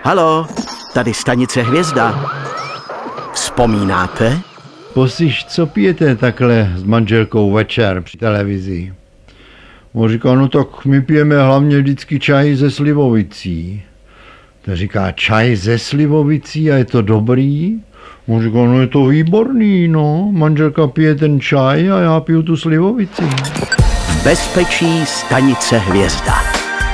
Halo, tady stanice Hvězda. Vzpomínáte? Poslyš, co pijete takhle s manželkou večer při televizi? On říká, no tak my pijeme hlavně vždycky čaj ze slivovicí. Ta říká, čaj ze slivovicí a je to dobrý? On říká, no je to výborný, no. Manželka pije ten čaj a já piju tu slivovici. V bezpečí stanice Hvězda.